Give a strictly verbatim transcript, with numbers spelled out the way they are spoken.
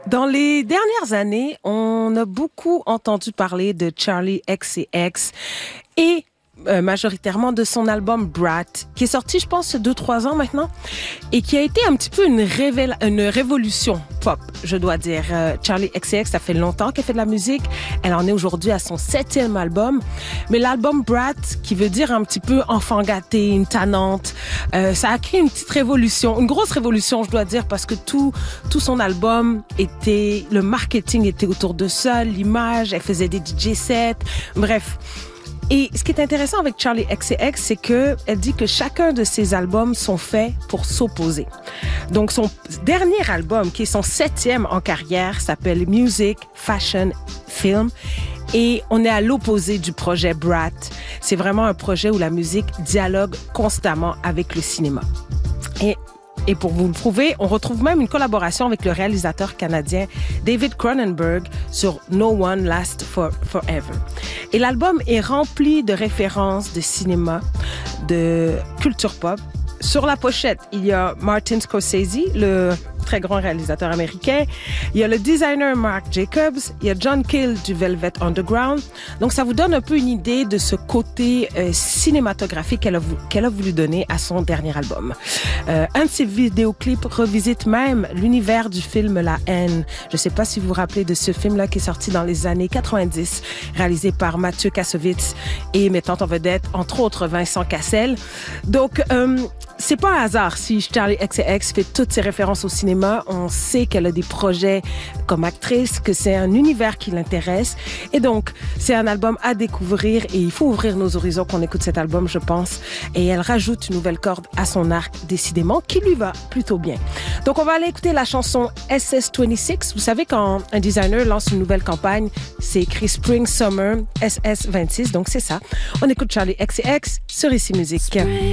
Dans les dernières années, on a beaucoup entendu parler de Charli X C X et euh, majoritairement de son album Brat, qui est sorti, je pense, deux, trois ans maintenant, et qui a été un petit peu une, révéla- une révolution pop, je dois dire. Euh, Charli X C X, ça fait longtemps qu'elle fait de la musique. Elle en est aujourd'hui à son septième album. Mais l'album Brat, qui veut dire un petit peu enfant gâté, une tannante, euh, ça a créé une petite révolution, une grosse révolution, je dois dire, parce que tout, tout son album était, le marketing était autour de ça, l'image, elle faisait des D J sets, bref. Et ce qui est intéressant avec Charli X C X, c'est que elle dit que chacun de ses albums sont faits pour s'opposer. Donc, son dernier album, qui est son septième en carrière, s'appelle Music, Fashion, Film. Et on est à l'opposé du projet Brat. C'est vraiment un projet où la musique dialogue constamment avec le cinéma. Et Et pour vous le prouver, on retrouve même une collaboration avec le réalisateur canadien David Cronenberg sur No One Lasts for, Forever. Et l'album est rempli de références de cinéma, de culture pop. Sur la pochette, il y a Martin Scorsese, le très grand réalisateur américain. Il y a le designer Marc Jacobs. Il y a John Cale du Velvet Underground. Donc, ça vous donne un peu une idée de ce côté euh, cinématographique qu'elle a, qu'elle a voulu donner à son dernier album. Euh, un de ses vidéoclips revisite même l'univers du film La Haine. Je ne sais pas si vous vous rappelez de ce film-là qui est sorti dans les années quatre-vingt-dix, réalisé par Mathieu Kassovitz et mettant en vedette, entre autres, Vincent Cassel. Donc, euh, c'est pas un hasard si Charli X C X fait toutes ses références au cinéma. On sait qu'elle a des projets comme actrice, que c'est un univers qui l'intéresse. Et donc, c'est un album à découvrir et il faut ouvrir nos horizons quand on écoute cet album, je pense. Et elle rajoute une nouvelle corde à son arc, décidément, qui lui va plutôt bien. Donc, on va aller écouter la chanson S S vingt-six. Vous savez, quand un designer lance une nouvelle campagne, c'est écrit Spring Summer S S vingt-six. Donc, c'est ça. On écoute Charli X C X sur Ici Musique.